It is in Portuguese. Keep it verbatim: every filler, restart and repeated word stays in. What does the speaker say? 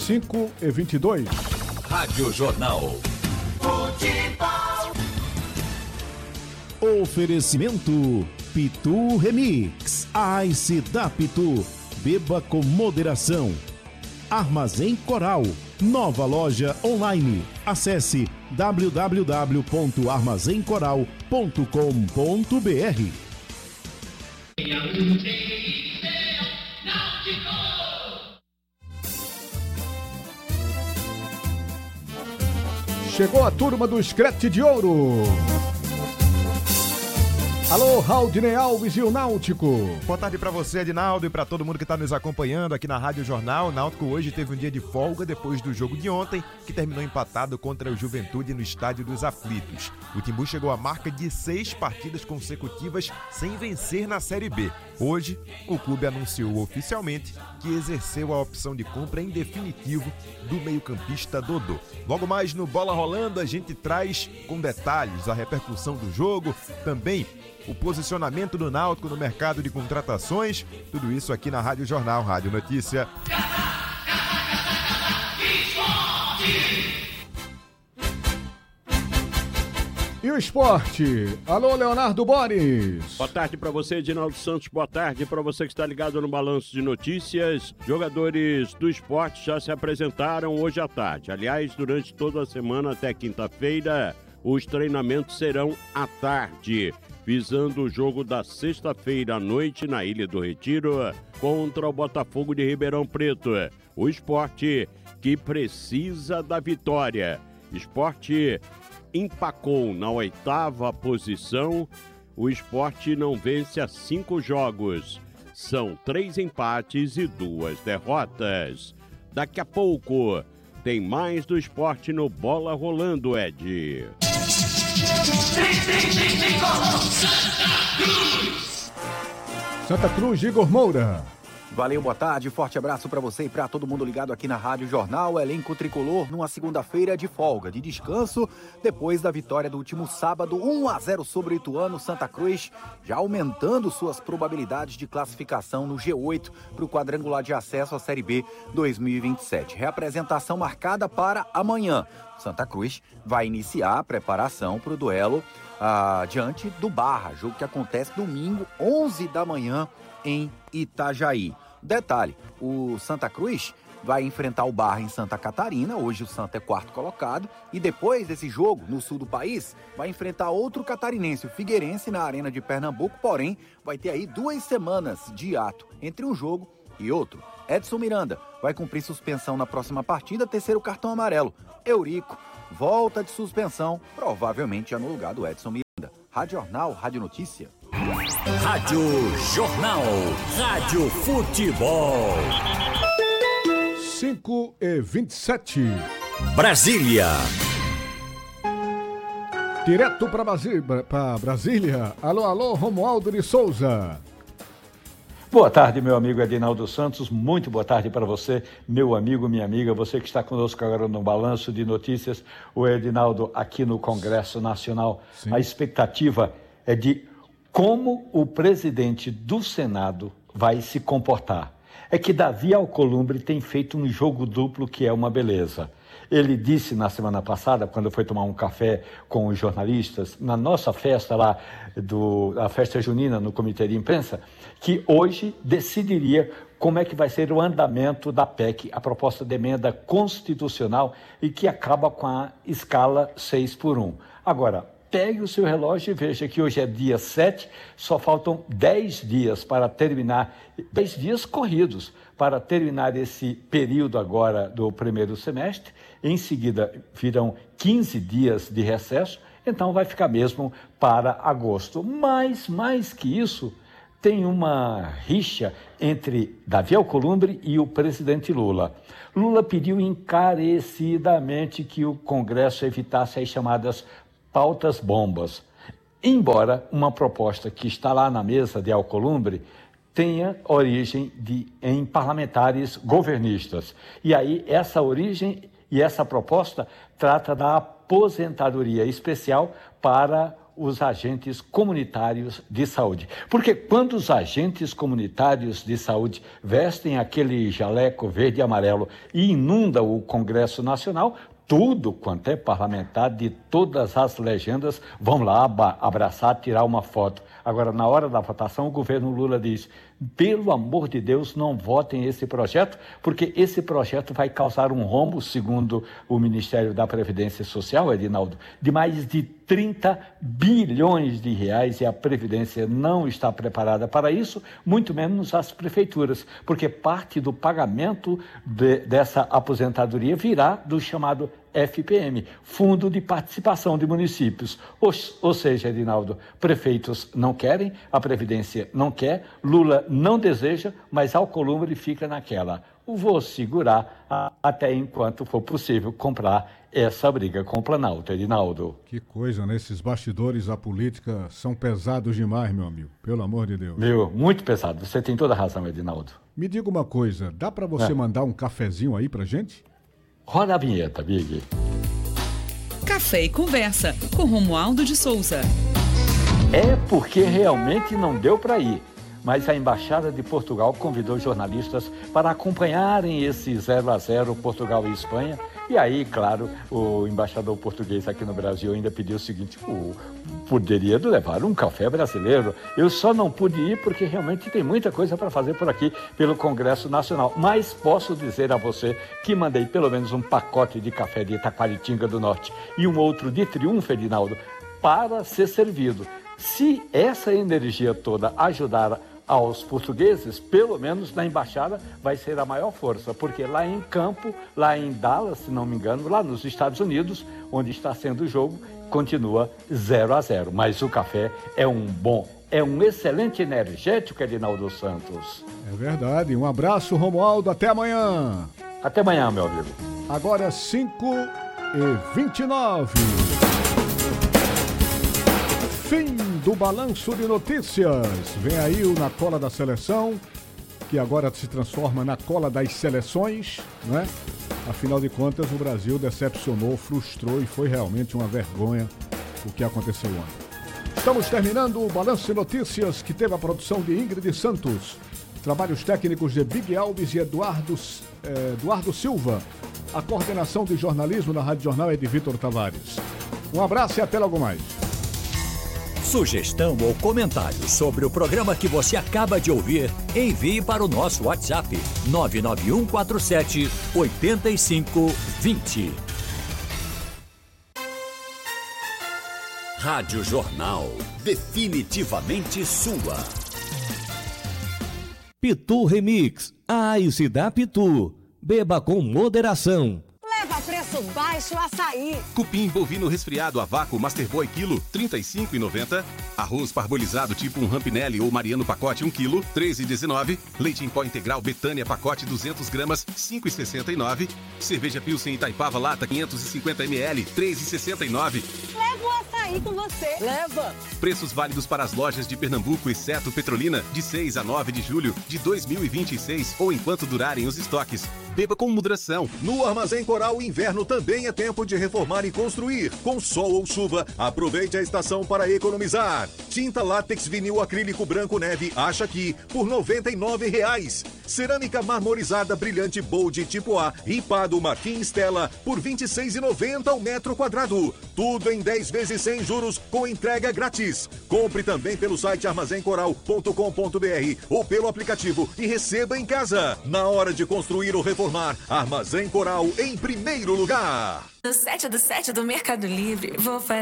cinco e vinte e dois. Rádio Jornal. Futebol. Oferecimento Pitu Remix. Ice da Pitu. Beba com moderação. Armazém Coral. Nova loja online. Acesse w w w ponto armazém coral ponto com ponto b r. Chegou a turma do Scratch de Ouro. Alô, Raudinei Alves e o Náutico. Boa tarde para você, Edinaldo, e para todo mundo que está nos acompanhando aqui na Rádio Jornal. O Náutico hoje teve um dia de folga depois do jogo de ontem, que terminou empatado contra o Juventude no Estádio dos Aflitos. O Timbu chegou à marca de seis partidas consecutivas sem vencer na Série B. Hoje, o clube anunciou oficialmente que exerceu a opção de compra em definitivo do meio-campista Dodô. Logo mais no Bola Rolando, a gente traz com detalhes a repercussão do jogo, também o posicionamento do Náutico no mercado de contratações, tudo isso aqui na Rádio Jornal, Rádio Notícia. E o esporte? Alô, Leonardo Boris. Boa tarde para você, Edinaldo Santos. Boa tarde para você que está ligado no Balanço de Notícias. Jogadores do esporte já se apresentaram hoje à tarde. Aliás, durante toda a semana até quinta-feira, os treinamentos serão à tarde, visando o jogo da sexta-feira à noite na Ilha do Retiro contra o Botafogo de Ribeirão Preto. O esporte que precisa da vitória. Esporte empacou na oitava posição. O esporte não vence há cinco jogos. São três empates e duas derrotas. Daqui a pouco tem mais do esporte no Bola Rolando, Ed. Santa Cruz, Igor Moura. Valeu, boa tarde, forte abraço para você e para todo mundo ligado aqui na Rádio Jornal. Elenco tricolor numa segunda-feira de folga, de descanso, depois da vitória do último sábado, um a zero sobre o Ituano. Santa Cruz já aumentando suas probabilidades de classificação no G oito para o quadrangular de acesso à Série B dois mil e vinte e sete. Reapresentação marcada para amanhã. Santa Cruz vai iniciar a preparação para o duelo ah, diante do Barra, jogo que acontece domingo, onze da manhã, em Itajaí. Detalhe, o Santa Cruz vai enfrentar o Barra em Santa Catarina, hoje o Santa é quarto colocado, e depois desse jogo, no sul do país, vai enfrentar outro catarinense, o Figueirense, na Arena de Pernambuco, porém, vai ter aí duas semanas de ato entre um jogo e outro. Edson Miranda vai cumprir suspensão na próxima partida, terceiro cartão amarelo. Eurico volta de suspensão, provavelmente já no lugar do Edson Miranda. Rádio Jornal, Rádio Notícia. Rádio Jornal, Rádio Futebol. cinco e vinte e sete. Brasília. Direto para Brasília, Brasília. Alô, alô, Romualdo de Souza. Boa tarde, meu amigo Edinaldo Santos. Muito boa tarde para você, meu amigo, minha amiga. Você que está conosco agora no Balanço de Notícias. O Edinaldo aqui no Congresso Nacional. Sim. A expectativa é de como o presidente do Senado vai se comportar. É que Davi Alcolumbre tem feito um jogo duplo que é uma beleza. Ele disse na semana passada, quando foi tomar um café com os jornalistas, na nossa festa lá, do, a festa junina no Comitê de Imprensa, que hoje decidiria como é que vai ser o andamento da P E C, a proposta de emenda constitucional, e que acaba com a escala seis por um. Agora, pegue o seu relógio e veja que hoje é dia sete, só faltam dez dias para terminar, dez dias corridos para terminar esse período agora do primeiro semestre. Em seguida virão quinze dias de recesso, então vai ficar mesmo para agosto. Mas, mais que isso, tem uma rixa entre Davi Alcolumbre e o presidente Lula. Lula pediu encarecidamente que o Congresso evitasse as chamadas pautas bombas, embora uma proposta que está lá na mesa de Alcolumbre tenha origem de, em parlamentares governistas. E aí essa origem e essa proposta trata da aposentadoria especial para os agentes comunitários de saúde. Porque quando os agentes comunitários de saúde vestem aquele jaleco verde e amarelo e inundam o Congresso Nacional, tudo quanto é parlamentar de todas as legendas vão lá abraçar, tirar uma foto. Agora, na hora da votação, o governo Lula diz: pelo amor de Deus, não votem esse projeto, porque esse projeto vai causar um rombo, segundo o Ministério da Previdência Social, Edinaldo, de mais de trinta bilhões de reais, e a Previdência não está preparada para isso, muito menos as prefeituras, porque parte do pagamento de, dessa aposentadoria virá do chamado F P M, Fundo de Participação de Municípios. Ou, ou seja, Edinaldo, prefeitos não querem, a Previdência não quer, Lula não deseja, mas Alcolumbre fica naquela: vou segurar a, até enquanto for possível comprar essa briga com o Planalto, Edinaldo. Que coisa, né? Esses bastidores, a política, são pesados demais, meu amigo. Pelo amor de Deus. Meu, muito pesado. Você tem toda a razão, Edinaldo. Me diga uma coisa, dá pra você é. mandar um cafezinho aí pra gente? Roda a vinheta, Big. Café e Conversa, com Romualdo de Souza. É porque realmente não deu para ir, mas a Embaixada de Portugal convidou jornalistas para acompanharem esse zero a zero Portugal e Espanha. E aí, claro, o embaixador português aqui no Brasil ainda pediu o seguinte: o, poderia levar um café brasileiro. Eu só não pude ir porque realmente tem muita coisa para fazer por aqui, pelo Congresso Nacional. Mas posso dizer a você que mandei pelo menos um pacote de café de Itaquaritinga do Norte e um outro de Triunfo, Edinaldo, para ser servido. Se essa energia toda ajudar aos portugueses, pelo menos na embaixada vai ser a maior força, porque lá em campo, lá em Dallas, se não me engano, lá nos Estados Unidos, onde está sendo o jogo, continua zero a zero. Mas o café é um bom, é um excelente energético, Edinaldo Santos. É verdade. Um abraço, Romualdo. Até amanhã. Até amanhã, meu amigo. Agora cinco e vinte e nove. Fim do balanço de notícias. Vem aí o Na Cola da Seleção, que agora se transforma na Cola das Seleções, né? Afinal de contas, o Brasil decepcionou, frustrou e foi realmente uma vergonha o que aconteceu ontem. Estamos terminando o balanço de notícias, que teve a produção de Ingrid Santos, trabalhos técnicos de Big Alves e Eduardo, eh, Eduardo Silva. A coordenação de jornalismo na Rádio Jornal é de Vitor Tavares. Um abraço e até logo mais. Sugestão ou comentário sobre o programa que você acaba de ouvir, envie para o nosso WhatsApp nove nove um quatro sete oito cinco dois zero. Rádio Jornal, definitivamente sua. Pitu Remix, a Ice da Pitu. Beba com moderação. Leva preço baixo açaí. Cupim bovino resfriado a vácuo Masterboy quilo, trinta e cinco reais e noventa centavos. Arroz parbolizado tipo um Rampinelli ou Mariano pacote um quilo, treze reais e dezenove centavos. Leite em pó integral Betânia pacote duzentas gramas, cinco reais e sessenta e nove centavos. Cerveja Pilsen Itaipava lata quinhentos e cinquenta mililitros, três reais e sessenta e nove centavos. Leva o açaí com você. Leva. Preços válidos para as lojas de Pernambuco, exceto Petrolina, de seis a nove de julho de dois mil e vinte e seis ou enquanto durarem os estoques. Beba com moderação. No Armazém Coral, o inverno também é tempo de reformar e construir. Com sol ou chuva, aproveite a estação para economizar. Tinta látex vinil acrílico branco neve acha aqui por noventa e nove reais. Cerâmica marmorizada brilhante Bold tipo A ripado Marquinhos Stella por vinte e seis reais e noventa centavos ao metro quadrado. Tudo em dez vezes sem juros com entrega grátis. Compre também pelo site armazém coral ponto com ponto br ou pelo aplicativo e receba em casa. Na hora de construir ou reformar, Armazém Coral em primeiro lugar. Do sete do sete do Mercado Livre, vou fazer